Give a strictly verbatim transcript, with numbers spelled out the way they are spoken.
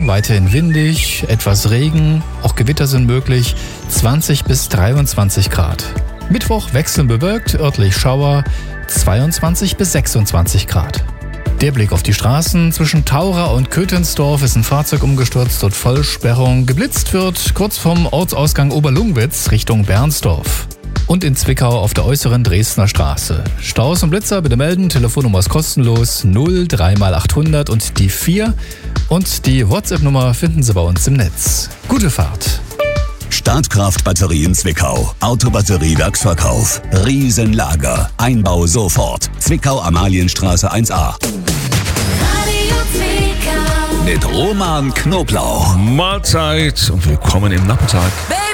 weiterhin windig, etwas Regen, auch Gewitter sind möglich, zwanzig bis dreiundzwanzig Grad. Mittwoch wechselnd bewölkt, örtlich Schauer, zweiundzwanzig bis sechsundzwanzig Grad. Der Blick auf die Straßen. Zwischen Taura und Kötensdorf ist ein Fahrzeug umgestürzt, dort Vollsperrung. Geblitzt wird kurz vom Ortsausgang Oberlungwitz Richtung Bernsdorf. Und in Zwickau auf der äußeren Dresdner Straße. Staus und Blitzer bitte melden, Telefonnummer ist kostenlos, null drei mal achthundert und die vier. Und die WhatsApp-Nummer finden Sie bei uns im Netz. Gute Fahrt! Startkraft Batterien Zwickau. Autobatterie-Werksverkauf. Riesenlager. Einbau sofort. Zwickau Amalienstraße eins a. Radio Zwickau. Mit Roman Knoblauch. Mahlzeit und willkommen im Nachmittag.